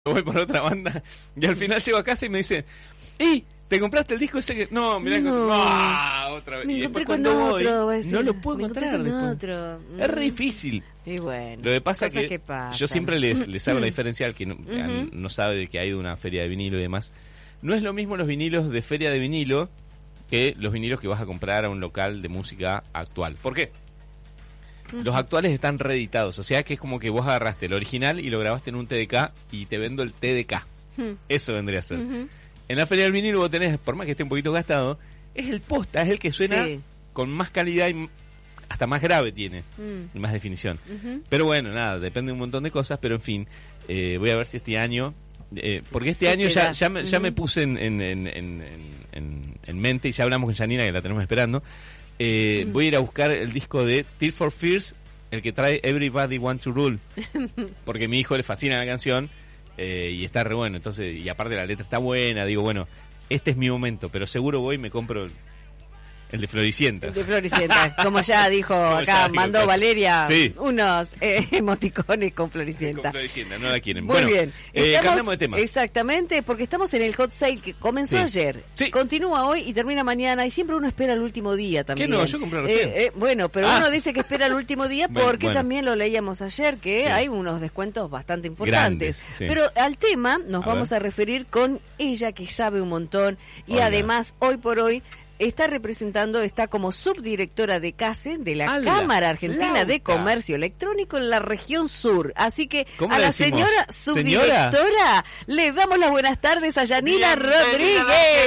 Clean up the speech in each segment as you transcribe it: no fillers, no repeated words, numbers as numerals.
voy por otra banda y al final llego a casa y me dicen, ¡ey! ¿Te compraste el disco ese que...? No, mirá, otra vez. Y después cuando voy, no lo puedo encontrar. Es re difícil. Y bueno, lo que pasa es que yo siempre les hago la diferencial, que no sabe de que hay una feria de vinilo y demás. No es lo mismo los vinilos de feria de vinilo que los vinilos que vas a comprar a un local de música actual. ¿Por qué? Los actuales están reeditados, o sea que es como que vos agarraste el original y lo grabaste en un TDK y te vendo el TDK. Eso vendría a ser. En la feria del vinilo vos tenés, por más que esté un poquito gastado, es el posta, es el que suena con más calidad y hasta más grave tiene, y más definición. Pero bueno, nada, depende de un montón de cosas, pero en fin, voy a ver si este año, porque este año ya me puse en mente, y ya hablamos con Janina, que la tenemos esperando, voy a ir a buscar el disco de Tears for Fears, el que trae Everybody Want to Rule, porque a mi hijo le fascina la canción, y está re bueno, entonces, y aparte la letra está buena, digo, bueno, este es mi momento, pero seguro voy y me compro el de Floricienta. El de Floricienta, como ya dijo acá, mandó Valeria unos emoticones con Floricienta. Con Floricienta, no la quieren. Muy bueno, bien. Cambiamos de tema. Exactamente, porque estamos en el hot sale que comenzó ayer, continúa hoy y termina mañana, y siempre uno espera el último día también. ¿Qué no? Yo compré recién. Bueno, pero uno dice que espera el último día porque también lo leíamos ayer, que hay unos descuentos bastante importantes. Grandes, pero al tema nos vamos a referir con ella, que sabe un montón, y además, hoy por hoy, está como subdirectora de CASE, de la Cámara Argentina de Comercio Electrónico en la región sur. Así que a la señora subdirectora le damos las buenas tardes a Yanina Rodríguez.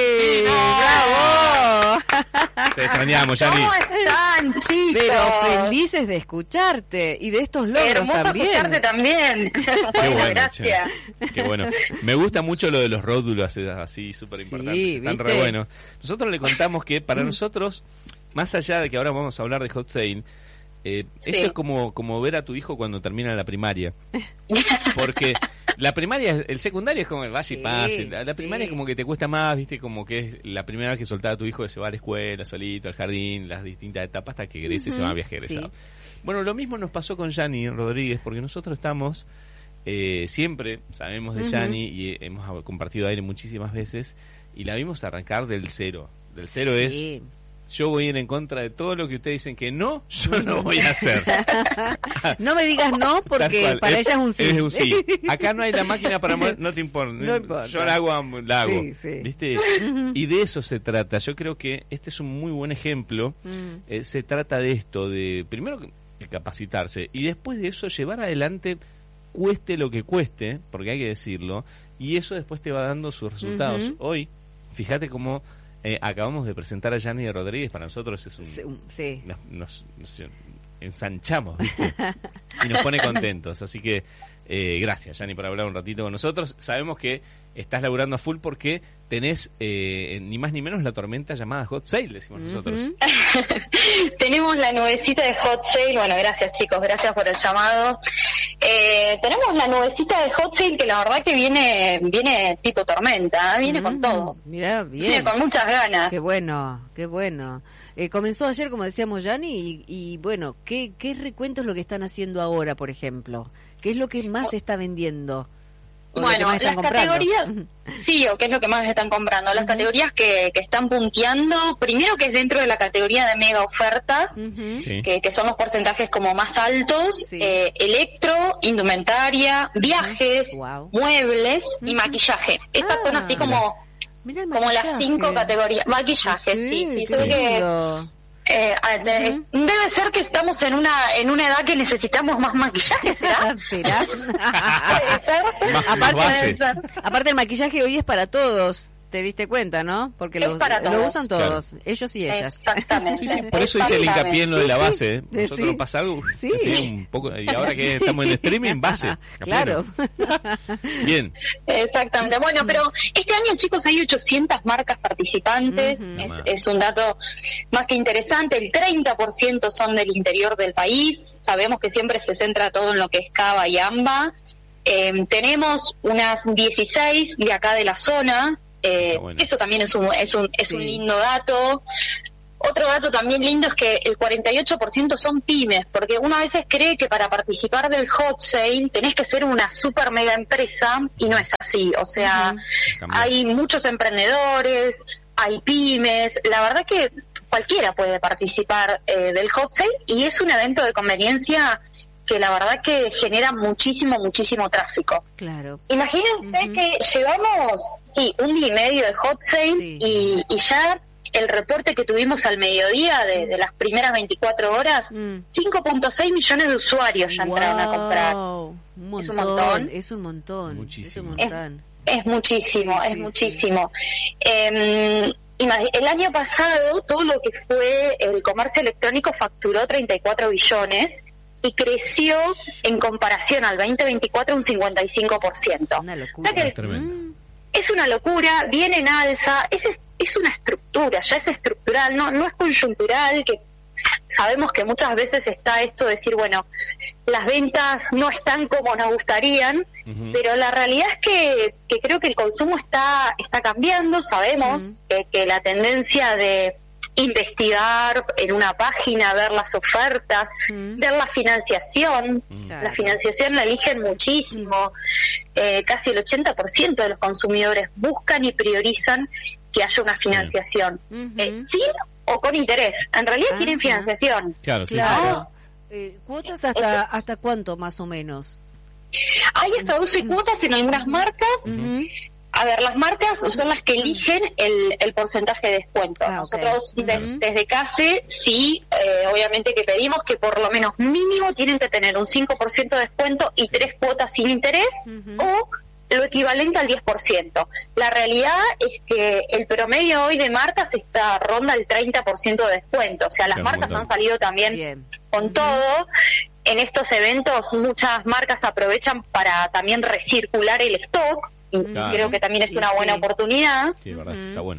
¡Bravo! Te extrañamos, Yani. ¿Cómo están, chicos? Pero felices de escucharte y de estos logros. Hermoso también. Escucharte también. Qué bueno, gracias. Qué bueno. Me gusta mucho lo de los rótulos así súper importantes. Están re buenos. Nosotros le contamos que para nosotros, más allá de que ahora vamos a hablar de hot sale, esto es como ver a tu hijo cuando termina la primaria. Porque la primaria, el secundario es como el vaya y pase. La primaria es como que te cuesta más, viste, como que es la primera vez que soltaba a tu hijo que se va a la escuela, solito, al jardín, las distintas etapas hasta que crece y se va a viaje egresado. Bueno, lo mismo nos pasó con Yani Rodríguez, porque nosotros estamos, siempre sabemos de Yani y hemos compartido aire muchísimas veces, y la vimos arrancar del cero. Del cero es, yo voy a ir en contra de todo lo que ustedes dicen que no, yo no voy a hacer. No me digas no, porque para ella es un sí. Es un sí. Acá no hay la máquina para mover, no te importa. No importa. Yo la hago. ¿Viste? Y de eso se trata. Yo creo que este es un muy buen ejemplo. Se trata de esto, de primero capacitarse y después de eso llevar adelante, cueste lo que cueste, porque hay que decirlo, y eso después te va dando sus resultados. Hoy, fíjate cómo acabamos de presentar a Yani Rodríguez, para nosotros es un... Nos ensanchamos, ¿viste? Y nos pone contentos, así que gracias, Yani, por hablar un ratito con nosotros. Sabemos que estás laburando a full porque tenés ni más ni menos la tormenta llamada Hot Sale, decimos nosotros. Tenemos la nubecita de Hot Sale. Bueno, gracias, chicos, gracias por el llamado. Tenemos la nubecita de Hot Sale que la verdad que viene tipo tormenta, viene con todo. Mirá, bien. Viene con muchas ganas. Qué bueno, qué bueno. Comenzó ayer, como decíamos, Yani, y bueno, ¿qué recuento es lo que están haciendo ahora, por ejemplo? ¿Qué es lo que más se está vendiendo? Bueno, las categorías, o qué es lo que más están comprando. Las categorías que están punteando, primero que es dentro de la categoría de mega ofertas, que son los porcentajes como más altos, electro, indumentaria, viajes, muebles y maquillaje. Esas son así como las 5 categorías. Maquillaje, sí. Se ve que... debe ser que estamos en una edad que necesitamos más maquillaje, ¿será? ¿Será? Aparte el maquillaje hoy es para todos. Te diste cuenta, ¿no? Porque lo usan todos, ellos y ellas. Exactamente. Sí, por eso hice el hincapié en lo de la base. Nosotros pasa algo, un poco, y ahora que estamos en streaming, base. Claro. Bien. Exactamente. Bueno, pero este año, chicos, hay 800 marcas participantes. Es un dato más que interesante. El 30% son del interior del país. Sabemos que siempre se centra todo en lo que es Cava y AMBA. Tenemos unas 16 de acá de la zona. Eso también es un lindo dato. Otro dato también lindo es que el 48% son pymes, porque uno a veces cree que para participar del hot sale tenés que ser una super mega empresa y no es así. O sea, hay muchos emprendedores, hay pymes, la verdad que cualquiera puede participar del hot sale y es un evento de conveniencia que la verdad que genera muchísimo tráfico. Claro. Imagínense que llevamos, un día y medio de hot sale y ya el reporte que tuvimos al mediodía de las primeras 24 horas, 5.6 millones de usuarios ya entraron a comprar. Es un montón. Es un montón. Muchísimo. Es muchísimo, muchísimo. El año pasado todo lo que fue el comercio electrónico facturó 34 billones y creció en comparación al 2024 un 55%. Una locura. O sea que es una locura, viene en alza, es una estructura, ya es estructural, no es coyuntural, que sabemos que muchas veces está esto de decir, bueno, las ventas no están como nos gustarían, pero la realidad es que creo que el consumo está cambiando, sabemos que la tendencia de investigar en una página, ver las ofertas, ver la financiación. La financiación la eligen muchísimo. Casi el 80% de los consumidores buscan y priorizan que haya una financiación. Sin o con interés. En realidad quieren financiación. Claro. ¿Cuotas hasta cuánto más o menos? Hay hasta 12 cuotas en algunas marcas. A ver, las marcas son las que eligen el porcentaje de descuento. Nosotros desde CASE obviamente que pedimos que por lo menos mínimo tienen que tener un 5% de descuento y 3 cuotas sin interés o lo equivalente al 10%. La realidad es que el promedio hoy de marcas ronda el 30% de descuento. O sea, las marcas han salido también con todo. En estos eventos muchas marcas aprovechan para también recircular el stock. Creo que también es una buena oportunidad. Sí, verdad, está bueno.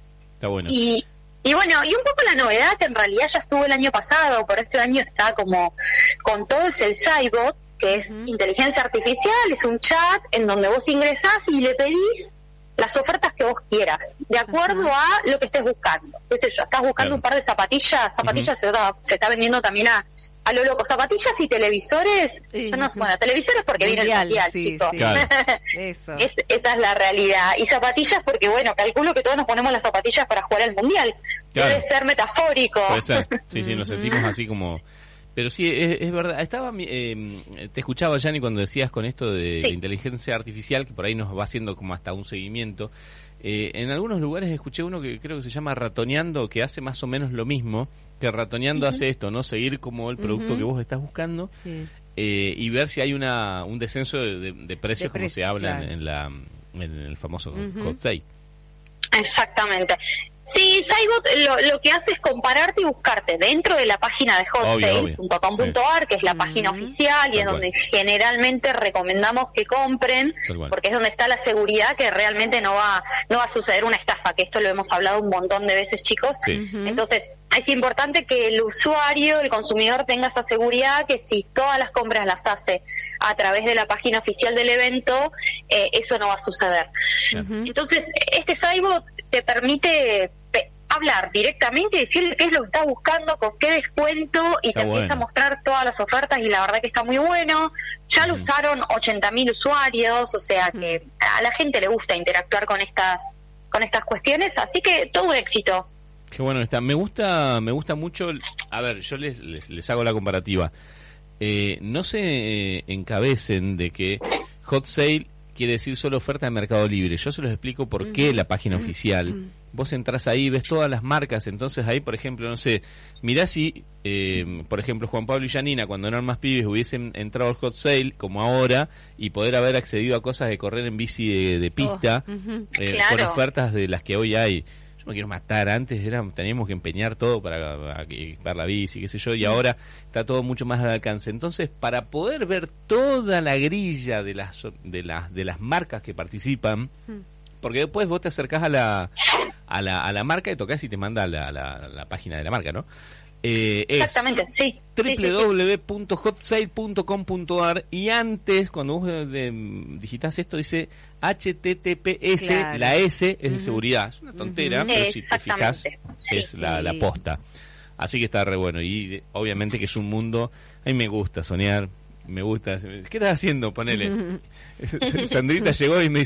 Y bueno, y un poco la novedad que en realidad ya estuvo el año pasado, pero este año está como con todo, es el Cybot, que es inteligencia artificial, es un chat en donde vos ingresás y le pedís las ofertas que vos quieras, de acuerdo a lo que estés buscando. Qué sé yo, estás buscando un par de zapatillas se está vendiendo también a lo loco, zapatillas y televisores, televisores porque viene el mundial, chicos. Claro. Eso. Esa es la realidad. Y zapatillas porque, bueno, calculo que todos nos ponemos las zapatillas para jugar al mundial. Claro. Debe ser metafórico. Puede ser, sí, nos sentimos así como... Pero sí, es verdad. Te escuchaba, Yanni, cuando decías con esto de la inteligencia artificial, que por ahí nos va haciendo como hasta un seguimiento. En algunos lugares escuché uno que creo que se llama Ratoneando, que hace más o menos lo mismo, que Ratoneando hace esto, ¿no? Seguir como el producto que vos estás buscando y ver si hay un descenso de precios, como se habla en el famoso hot sale. Exactamente. Sí, Cybot lo que hace es compararte y buscarte dentro de la página de hotsale.com.ar, que es la página oficial y es donde generalmente recomendamos que compren, porque es donde está la seguridad que realmente no va a suceder una estafa, que esto lo hemos hablado un montón de veces, chicos. Entonces, es importante que el usuario, el consumidor tenga esa seguridad que si todas las compras las hace a través de la página oficial del evento, eso no va a suceder. Entonces, este Cybot te permite hablar directamente y decirle qué es lo que está buscando, con qué descuento, y te empieza a mostrar todas las ofertas, y la verdad que está muy bueno. Ya lo usaron 80.000 usuarios, o sea que a la gente le gusta interactuar con estas cuestiones, así que todo un éxito. Qué bueno está. Me gusta mucho. A ver, yo les hago la comparativa. No se encabecen de que hot sale quiere decir solo oferta de Mercado Libre. Yo se los explico por qué la página oficial. Vos entras ahí, ves todas las marcas, entonces ahí, por ejemplo, no sé, mirá si, por ejemplo, Juan Pablo y Janina, cuando no eran más pibes, hubiesen entrado al hot sale, como ahora, y poder haber accedido a cosas de correr en bici de pista, con ofertas de las que hoy hay. Yo me quiero matar, antes teníamos que empeñar todo para equipar la bici, qué sé yo, y ahora está todo mucho más al alcance. Entonces, para poder ver toda la grilla de las marcas que participan, porque después vos te acercás a a la marca y tocas y te manda a la página de la marca, ¿no? Exactamente, sí. www.hotsale.com.ar y antes, cuando vos digitás esto, dice HTTPS, claro. La S es de seguridad. Es una tontera, pero si te fijas, es la posta. Así que está re bueno. Y obviamente que es un mundo... A mí me gusta soñar, me gusta... ¿Qué estás haciendo? Ponele. Sandrita llegó y me